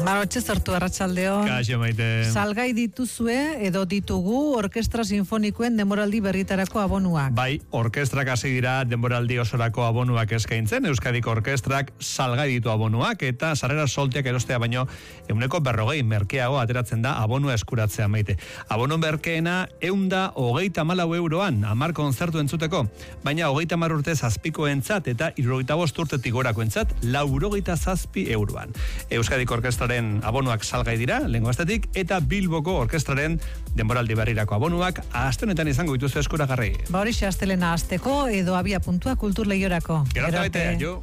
Barotxe sortu arratsaldeon. Kaixo maite. Salgai dituzue edo ditugu orkestra sinfonikoen denboraldi berrietarako abonuak. Bai, orkestrak hasi dira denboraldi osorako abonuak eskaintzen. Euskadiko orkestrak salgai ditu abonuak eta sarrera solteak erostea baino 140 merkeago ateratzen da abonua eskuratzea maite. Abonu merkeena 134 euroan 10 kontzertu entzuteko, baina 30 urte zazpikoentzat eta 75 urtetik gorakoentzat 97 euroan. Euskadiko orkestraren abonuak salgai dira, lehengo astetik, eta Bilboko orkestraren denboraldi berrirako abonuak aste honetan izango dituzu eskuragarri. Ba horixe astelena hasteko edo abia puntua kultur lehiorako. Gero arte, jo.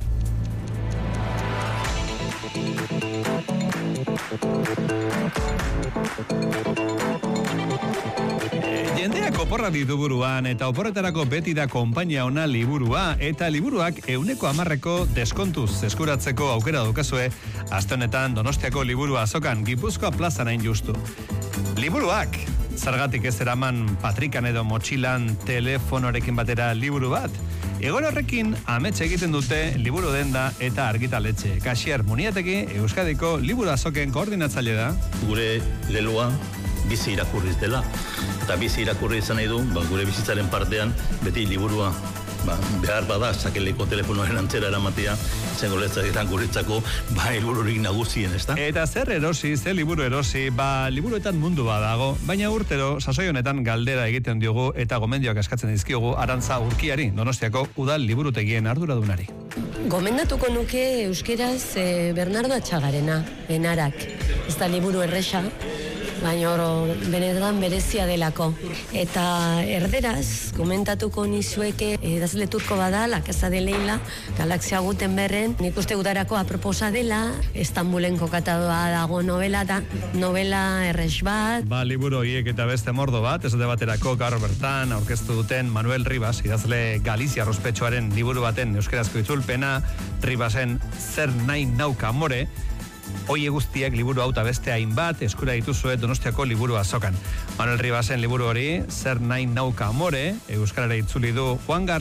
Jendeak oporra ditu buruan eta oporretarako beti da konpainia ona liburua eta liburuak 110% deskontuz eskuratzeko aukera daukazue aste honetan Donostiako liburu azokan Gipuzkoa plazan hain justu. Liburuak, zergatik ez eraman patrikan edo motxilan telefonorekin batera liburu bat? Egon horrekin amets egiten dute liburu denda eta argitaletxe. Kasier Muniategi Euskadiko liburu azoken koordinatzaile da. Gure leloa bizi irakurriz dela. Eta bizi irakurri izan nahi du, gure bizitzaren partean, beti liburua behar bada, sakeleko telefonoaren antzera eramatea, zengo lehtzak guretzako, helbururik nagusien, ez da? Eta zer erosi, zer liburu erosi, liburuetan mundu badago, baina urtero, sasoi honetan galdera egiten diogu eta gomendioak eskatzen dizkiogu Arantza Urkiari, Donostiako udal liburutegien arduradunari. Gomendatuko nuke euskeraz Bernardo Atxagarena, Enarak. Ez da liburu erresa, baina benetan berezia delako. Eta erderaz, komentatuko nizueke idazle turko bada, La Casa de Leila, Galaxia Gutenbergen, nik uste udarako aproposa dela, Istanbulen kokatadoa dago novela da, novela erres bat. Liburu horiek eta beste mordo bat, esate baterako gaur bertan aurkeztu duten Manuel Ribas, idazle Galizia Rospetxoaren liburu baten euskerazko itzulpena, Ribasen Zer nahi nauka amore, Oie guztiak liburu hau eta beste hainbat eskura dituzue Donostiako liburu azokan. Manuel Ribasen liburu hori, Zer nahi nauka amore, euskarara itzuli du Juan